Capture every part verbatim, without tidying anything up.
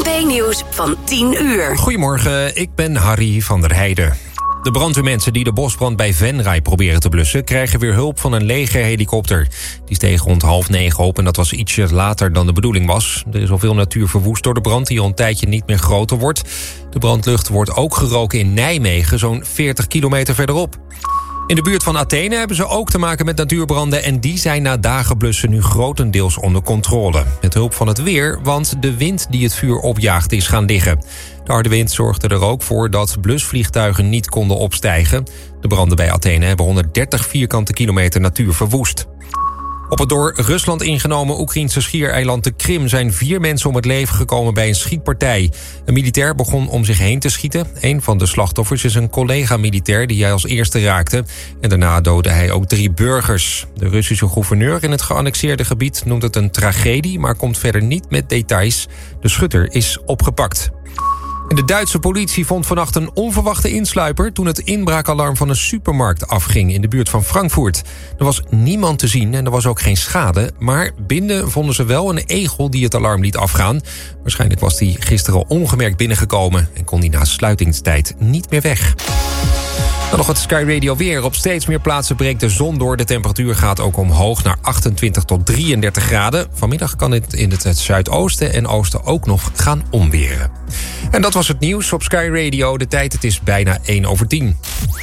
B Nieuws van tien uur. Goedemorgen, ik ben Harry van der Heijden. De brandweermensen die de bosbrand bij Venray proberen te blussen... krijgen weer hulp van een legerhelikopter. Die steeg rond half negen op en dat was ietsje later dan de bedoeling was. Er is al veel natuur verwoest door de brand die al een tijdje niet meer groter wordt. De brandlucht wordt ook geroken in Nijmegen, zo'n veertig kilometer verderop. In de buurt van Athene hebben ze ook te maken met natuurbranden... en die zijn na dagen blussen nu grotendeels onder controle. Met hulp van het weer, want de wind die het vuur opjaagt is gaan liggen. De harde wind zorgde er ook voor dat blusvliegtuigen niet konden opstijgen. De branden bij Athene hebben honderddertig vierkante kilometer natuur verwoest. Op het door Rusland ingenomen Oekraïnse schiereiland de Krim... zijn vier mensen om het leven gekomen bij een schietpartij. Een militair begon om zich heen te schieten. Een van de slachtoffers is een collega-militair die hij als eerste raakte. En daarna doodde hij ook drie burgers. De Russische gouverneur in het geannexeerde gebied noemt het een tragedie... maar komt verder niet met details. De schutter is opgepakt. En de Duitse politie vond vannacht een onverwachte insluiper... toen het inbraakalarm van een supermarkt afging in de buurt van Frankfurt. Er was niemand te zien en er was ook geen schade... maar binnen vonden ze wel een egel die het alarm liet afgaan. Waarschijnlijk was die gisteren ongemerkt binnengekomen... en kon die na sluitingstijd niet meer weg. Dan nog het Sky Radio weer. Op steeds meer plaatsen breekt de zon door. De temperatuur gaat ook omhoog naar achtentwintig tot drieëndertig graden. Vanmiddag kan het in het zuidoosten en oosten ook nog gaan omweren. En dat was het nieuws op Sky Radio. De tijd, het is bijna één over tien.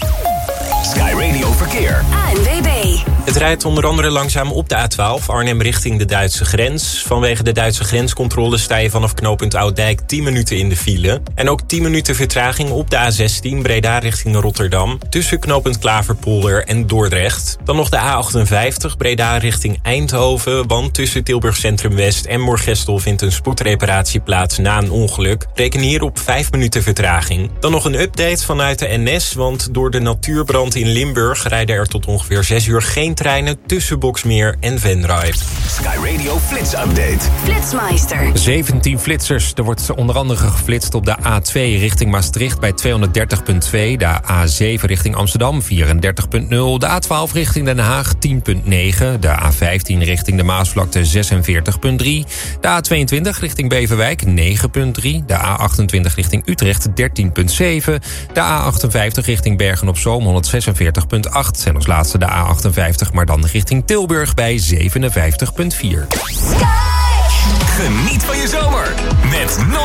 Sky Radio Verkeer. A N W B. Het rijdt onder andere langzaam op de A twaalf, Arnhem richting de Duitse grens. Vanwege de Duitse grenscontrole sta je vanaf knooppunt Ouddijk tien minuten in de file. En ook tien minuten vertraging op de A zestien, Breda richting Rotterdam... tussen knooppunt Klaverpolder en Dordrecht. Dan nog de A achtenvijftig, Breda richting Eindhoven... want tussen Tilburg Centrum West en Moergestel vindt een spoedreparatie plaats na een ongeluk. Reken hier op vijf minuten vertraging. Dan nog een update vanuit de N S, want door de natuurbrand in Limburg rijden er tot ongeveer zes uur geen treinen tussen Boxmeer en Venray. Sky Radio Flits Update. Flitsmeister. zeventien flitsers. Er wordt onder andere geflitst op de A twee richting Maastricht bij tweehonderddertig komma twee. De A zeven richting Amsterdam vierendertig komma nul. De A twaalf richting Den Haag tien komma negen. De A vijftien richting de Maasvlakte zesenveertig komma drie. De A tweeëntwintig richting Beverwijk negen komma drie. De A achtentwintig richting Utrecht dertien komma zeven. De A achtenvijftig richting Bergen-op-Zoom honderdzesenveertig komma acht. En als laatste de A achtenvijftig, maar dan richting Tilburg bij zevenenvijftig komma vier. Geniet van je zomer met